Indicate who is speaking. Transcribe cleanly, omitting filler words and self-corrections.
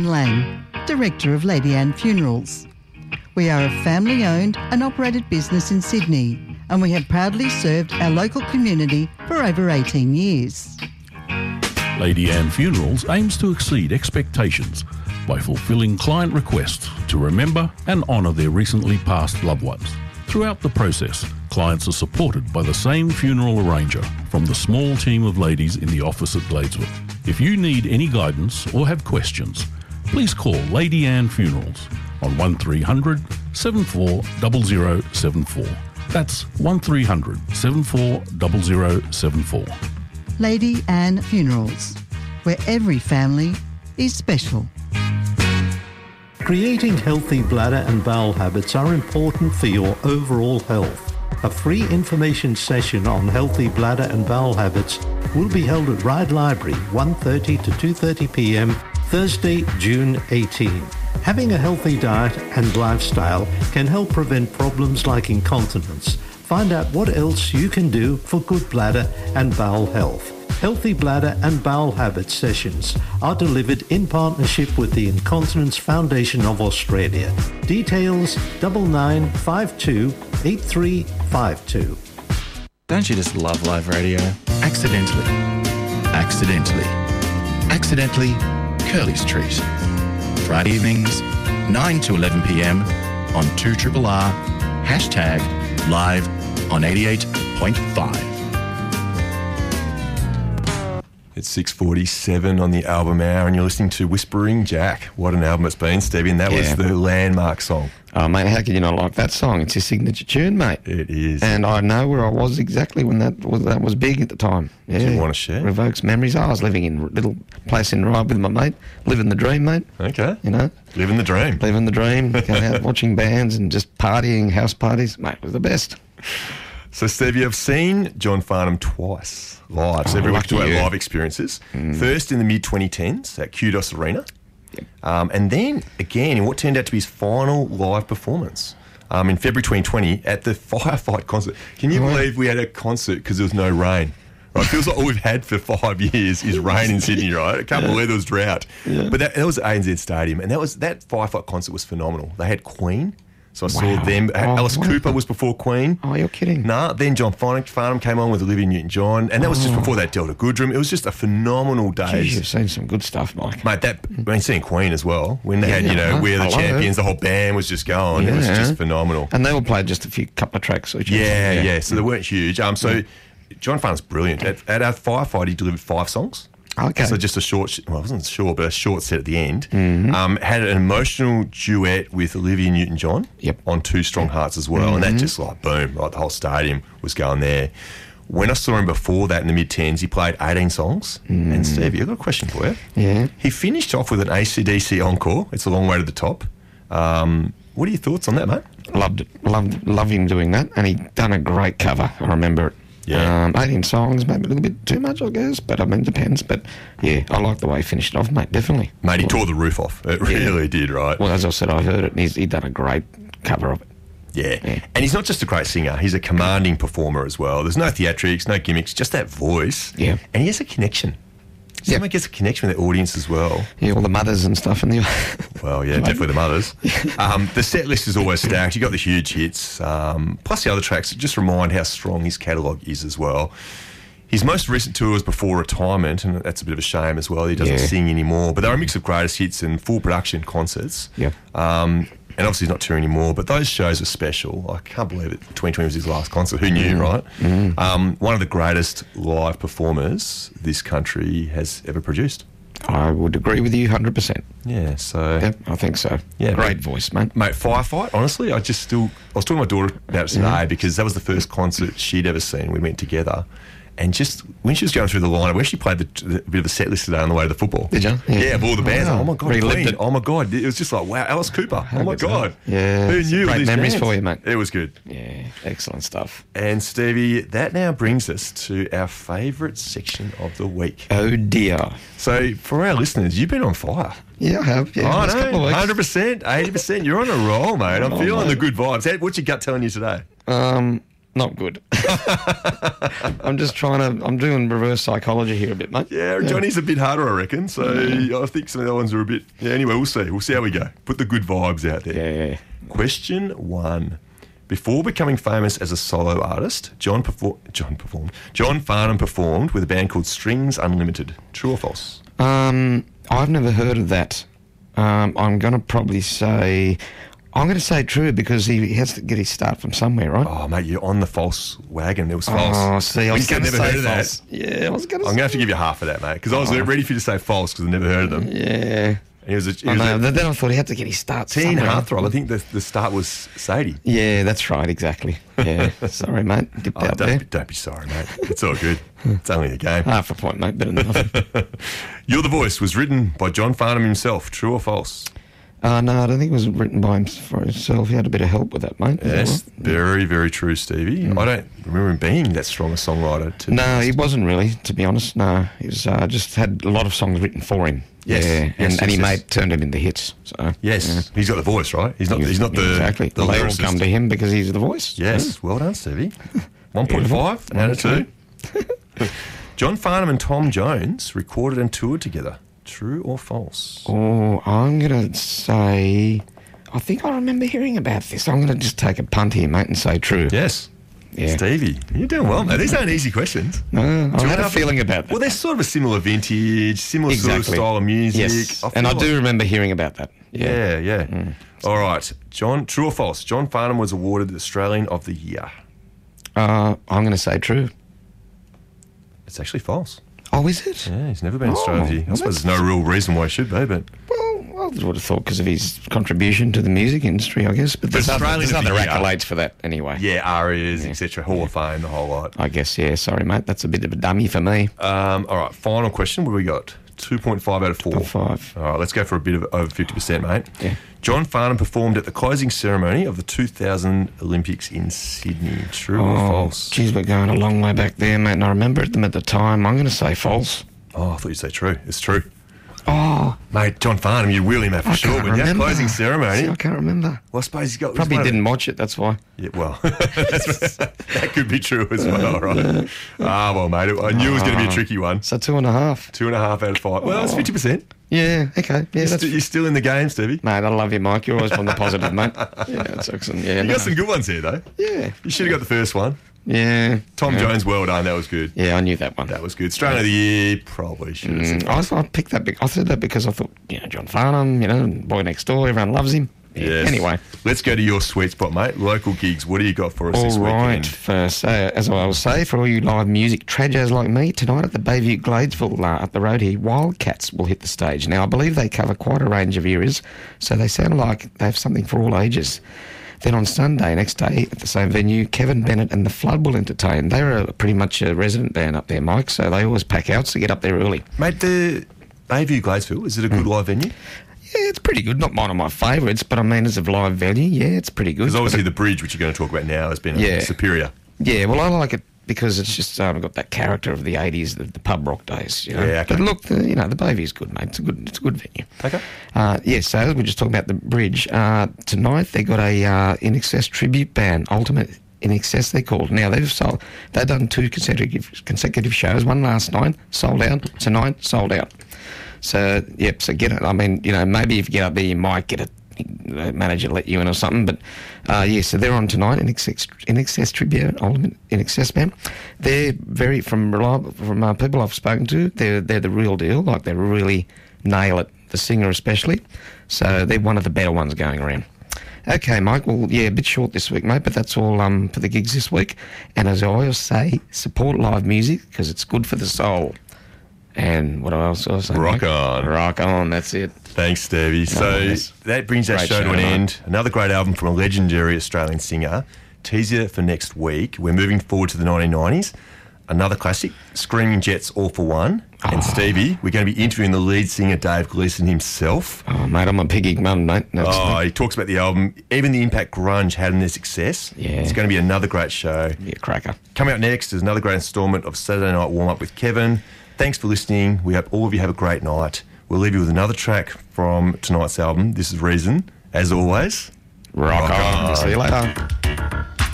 Speaker 1: Lang, Director of Lady Anne Funerals. We are a family-owned and operated business in Sydney, and we have proudly served our local community for over 18 years.
Speaker 2: Lady Anne Funerals aims to exceed expectations by fulfilling client requests to remember and honour their recently passed loved ones. Throughout the process, clients are supported by the same funeral arranger from the small team of ladies in the office at Gladesworth. If you need any guidance or have questions, please call Lady Anne Funerals on 1300 74 0074. That's 1300 74 0074.
Speaker 1: Lady Anne Funerals, where every family is special.
Speaker 3: Creating healthy bladder and bowel habits are important for your overall health. A free information session on healthy bladder and bowel habits will be held at Ryde Library, 1:30 to 2:30 p.m, Thursday, June 18. Having a healthy diet and lifestyle can help prevent problems like incontinence. Find out what else you can do for good bladder and bowel health. Healthy bladder and bowel habit sessions are delivered in partnership with the Incontinence Foundation of Australia. Details 9952 8352.
Speaker 4: Don't you just love live radio? Accidentally. Curly's Treat. Friday evenings, 9 to 11 p.m. on 2RRR, hashtag live on 88.5.
Speaker 5: It's 6:47 on the album hour, and you're listening to Whispering Jack. What an album it's been, Stevie, and that was the landmark song.
Speaker 6: Oh, mate, how can you not like that song? It's your signature tune, mate.
Speaker 5: It is.
Speaker 6: And I know where I was exactly when that was big at the time. Yeah.
Speaker 5: Do you want to share?
Speaker 6: Revokes memories. I was living in a little place in Ryde with my mate, living the dream, mate.
Speaker 5: Okay.
Speaker 6: You know?
Speaker 5: Living the dream.
Speaker 6: Living the dream, going out watching bands and just partying, house parties. Mate, it was the best.
Speaker 5: So, Stevie, I've seen John Farnham twice live. So every week we have live experiences. First in the mid-2010s at Kudos Arena.
Speaker 6: Yep.
Speaker 5: And then, again, in what turned out to be his final live performance in February 2020 at the Firefight concert. Can you believe we had a concert because there was no rain? Right? It feels like all we've had for 5 years is rain in Sydney, right? I can't believe there was drought. Yeah. But that was at ANZ Stadium, and that Firefight concert was phenomenal. They had Queen. So I saw them. Alice Cooper was before Queen.
Speaker 6: Oh, you're kidding.
Speaker 5: Nah, then John Farnham came on with Olivia Newton-John, and that was just before that Delta Goodrem. It was just a phenomenal day.
Speaker 6: Jeez, you've seen some good stuff, Mike.
Speaker 5: Mate, seeing Queen as well, when they had, We Are the Champions, the whole band was just going. Yeah. It was just phenomenal.
Speaker 6: And they all played just a couple of tracks. So
Speaker 5: they weren't huge. So John Farnham's brilliant. At our Firefight, he delivered 5 songs.
Speaker 6: Okay.
Speaker 5: So just a short, it wasn't short, but a short set at the end. Mm-hmm. Had an emotional duet with Olivia Newton-John on Two Strong Hearts as well. Mm-hmm. And that just boom, the whole stadium was going there. When I saw him before that in the mid-10s, he played 18 songs. Mm. And Stevie, I've got a question for you.
Speaker 6: Yeah.
Speaker 5: He finished off with an AC/DC encore. It's a long way to the top. What are your thoughts on that, mate?
Speaker 6: Loved it. Loved him doing that. And he'd done a great cover. I remember it.
Speaker 5: Yeah.
Speaker 6: 18 songs, maybe a little bit too much, I guess, but it depends. But yeah, I like the way he finished it off, mate, definitely.
Speaker 5: Mate, he tore the roof off. It really did, right?
Speaker 6: Well, as I said, I heard it, and he'd done a great cover of it.
Speaker 5: Yeah. And he's not just a great singer, he's a commanding performer as well. There's no theatrics, no gimmicks, just that voice.
Speaker 6: Yeah.
Speaker 5: And he has a connection. Someone gets a connection with the audience as well.
Speaker 6: Yeah, all the mothers and stuff in the...
Speaker 5: Well, yeah, definitely the mothers. The set list is always stacked. You've got the huge hits, plus the other tracks that just remind how strong his catalogue is as well. His most recent tour was before retirement, and that's a bit of a shame as well. He doesn't sing anymore. But they're a mix of greatest hits and full production concerts.
Speaker 6: Yeah.
Speaker 5: And obviously he's not touring anymore, but those shows are special. I can't believe it. 2020 was his last concert. Who knew, right? Mm. One of the greatest live performers this country has ever produced.
Speaker 6: I would agree with you 100%.
Speaker 5: Yeah, so...
Speaker 6: Yep, I think so.
Speaker 5: Yeah,
Speaker 6: great voice, mate.
Speaker 5: Mate, Firefight, honestly, I was talking to my daughter about it today because that was the first concert she'd ever seen. We went together. And just when she was going through the lineup, we actually played the bit of a set list today on the way to the football.
Speaker 6: Did you?
Speaker 5: Yeah, of all the bands.
Speaker 6: Wow.
Speaker 5: Oh, my God.
Speaker 6: Relived it.
Speaker 5: Oh, my God. It was just like, wow, Alice Cooper. Oh, my God.
Speaker 6: Yeah.
Speaker 5: Who knew?
Speaker 6: Great memories
Speaker 5: bands?
Speaker 6: for you, mate.
Speaker 5: It was good.
Speaker 6: Yeah, excellent stuff.
Speaker 5: And, Stevie, that now brings us to our favourite section of the week.
Speaker 6: Oh, dear.
Speaker 5: So, for our listeners, you've been on fire.
Speaker 6: Yeah, I have. Yeah,
Speaker 5: I
Speaker 6: last couple of weeks.
Speaker 5: 100%, 80%. You're on a roll, mate. I'm feeling the good vibes. What's your gut telling you today?
Speaker 6: Not good. I'm doing reverse psychology here a bit, mate.
Speaker 5: Yeah, Johnny's a bit harder, I reckon. So I think some of the other ones are a bit... Yeah, anyway, we'll see. We'll see how we go. Put the good vibes out there.
Speaker 6: Yeah.
Speaker 5: Question 1. Before becoming famous as a solo artist, John Farnham performed with a band called Strings Unlimited. True or false?
Speaker 6: I've never heard of that. I'm going to probably say... I'm going to say true because he has to get his start from somewhere, right?
Speaker 5: Oh, mate, you're on the false wagon. It was false.
Speaker 6: Oh, see, I was going to
Speaker 5: never
Speaker 6: say
Speaker 5: heard
Speaker 6: false.
Speaker 5: of that.
Speaker 6: Yeah, I was going to say...
Speaker 5: I'm going to have to give you half of that, mate, because I was ready for you to say false because I've never heard of them.
Speaker 6: Yeah.
Speaker 5: Then
Speaker 6: I thought he had to get his start
Speaker 5: Teen
Speaker 6: somewhere.
Speaker 5: Heartthrob. I think the start was Sadie.
Speaker 6: Yeah, that's right, exactly. Yeah, sorry, mate. Dipped out there.
Speaker 5: Don't be sorry, mate. It's all good. It's only a game.
Speaker 6: Half a point, mate. Better than nothing.
Speaker 5: You're the Voice was written by John Farnham himself. True or false?
Speaker 6: No, I don't think it was written by him for himself. He had a bit of help with that, mate.
Speaker 5: Yes, very, very true, Stevie. I don't remember him being that strong a songwriter.
Speaker 6: No, he wasn't really, to be honest. No, he was just had a lot of songs written for him.
Speaker 5: Yes,
Speaker 6: yeah,
Speaker 5: yes,
Speaker 6: and he
Speaker 5: yes.
Speaker 6: turned them into hits. So
Speaker 5: yes, he's got the voice, right? He's not the
Speaker 6: exactly.
Speaker 5: The
Speaker 6: they all
Speaker 5: lyricist.
Speaker 6: come to him because he's the voice.
Speaker 5: Yes, well done, Stevie. 1.5 out of 2. John Farnham and Tom Jones recorded and toured together. True or false?
Speaker 6: Oh, I'm going to say... I think I remember hearing about this. I'm going to just take a punt here, mate, and say true.
Speaker 5: Yes.
Speaker 6: Yeah.
Speaker 5: Stevie, you're doing well, mate. These aren't easy questions.
Speaker 6: No, I had a feeling about that.
Speaker 5: Well, they're sort of a similar vintage, similar sort of style of music.
Speaker 6: Yes, and I do remember hearing about that.
Speaker 5: Yeah. All right. John, true or false? John Farnham was awarded the Australian of the Year.
Speaker 6: I'm going to say true.
Speaker 5: It's actually false.
Speaker 6: Oh, is it?
Speaker 5: Yeah, he's never been Australian of the Year. I suppose there's no real reason why he should be, but...
Speaker 6: Well, I would have thought because of his contribution to the music industry, I guess. But there's other accolades for that anyway.
Speaker 5: Yeah, ARIAs, etc., Hall of Fame, the whole lot.
Speaker 6: I guess, yeah. Sorry, mate. That's a bit of a dummy for me.
Speaker 5: All right, final question. What have we got? 2.5 out of 4.
Speaker 6: 2.5.
Speaker 5: All right, let's go for a bit of over 50%, mate.
Speaker 6: Yeah.
Speaker 5: John Farnham performed at the closing ceremony of the 2000 Olympics in Sydney. True or false?
Speaker 6: Geez, we're going a long way back there, mate. And I remember them at the time. I'm going to say false.
Speaker 5: Oh, I thought you'd say true. It's true.
Speaker 6: Oh.
Speaker 5: Mate, John Farnham, you'd wheel him out for sure, but yeah, closing ceremony.
Speaker 6: See, I can't remember.
Speaker 5: Well, I suppose he's got...
Speaker 6: Probably didn't watch it, that's why.
Speaker 5: Yeah, well, that could be true as well, right? Well, mate, I knew it was going to be a tricky one.
Speaker 6: So 2.5.
Speaker 5: 2.5 out of 5. Well, that's 50%.
Speaker 6: Yeah, okay. Yeah,
Speaker 5: you're still in the game, Stevie.
Speaker 6: Mate, I love you, Mike. You're always on the positive, mate. Yeah, that's excellent. Yeah,
Speaker 5: you got some good ones here, though.
Speaker 6: Yeah.
Speaker 5: You should have got the first one.
Speaker 6: Yeah.
Speaker 5: Tom Jones, well done. That was good.
Speaker 6: Yeah, I knew that one.
Speaker 5: That was good. Australian of the Year, probably should have said
Speaker 6: I picked that. I said that because I thought, John Farnham, boy next door, everyone loves him. Yeah.
Speaker 5: Yes.
Speaker 6: Anyway.
Speaker 5: Let's go to your sweet spot, mate. Local gigs. What do you got for us this weekend?
Speaker 6: All right. First, as I will say, for all you live music tragos like me, tonight at the Bayview Gladesville up the road here, Wildcats will hit the stage. Now, I believe they cover quite a range of eras, so they sound like they have something for all ages. Then on Sunday, next day, at the same venue, Kevin Bennett and The Flood will entertain. They're pretty much a resident band up there, Mike, so they always pack out to get up there early.
Speaker 5: Mate, the Bayview Gladesville, is it a good live venue?
Speaker 6: Yeah, it's pretty good. Not one of my favourites, but I mean, as a live venue, yeah, it's pretty good.
Speaker 5: Because obviously the bridge, which you're going to talk about now, has been superior.
Speaker 6: Yeah, well, I like it because it's just got that character of the 80s, the pub rock days.
Speaker 5: Yeah, okay.
Speaker 6: But look, the Bayview's good, mate. It's a good venue.
Speaker 5: Okay.
Speaker 6: So we're just talking about the bridge. Tonight they got a In Excess tribute band, Ultimate In Excess they're called. Now they've done 2 consecutive shows. One last night, sold out. Tonight, sold out. So so get it. I mean, maybe if you get up there, you might get a manager let you in or something. But so they're on tonight. In Excess tribute, Ultimate In Excess band. They're very from people I've spoken to. They're the real deal. Like they really nail it. The singer especially. So they're one of the better ones going around. Okay, Mike. Well, a bit short this week, mate, but that's all for the gigs this week. And as I always say, support live music because it's good for the soul. And what else was I saying?
Speaker 5: Rock on.
Speaker 6: Rock on, that's it.
Speaker 5: Thanks, Stevie. So that brings our show to an end. Another great album from a legendary Australian singer. Teaser for next week. We're moving forward to the 1990s. Another classic, Screaming Jets, All for One. And Stevie, we're going to be interviewing the lead singer, Dave Gleeson himself.
Speaker 6: Oh, mate, I'm a piggy mum, mate.
Speaker 5: He talks about the album, even the impact grunge had in their success.
Speaker 6: Yeah.
Speaker 5: It's going to be another great show.
Speaker 6: Yeah, cracker.
Speaker 5: Coming up next is another great instalment of Saturday Night Warm-Up with Kevin. Thanks for listening. We hope all of you have a great night. We'll leave you with another track from tonight's album. This is Reason. As always,
Speaker 6: rock on. See you later.